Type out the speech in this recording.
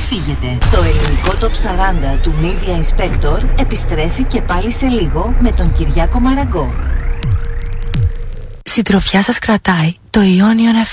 φύγετε. Το ελληνικό Top 40 του Media Inspector επιστρέφει και πάλι σε λίγο με τον Κυριάκο Μαραγκό. Συντροφιά σας κρατάει το Ionian FM.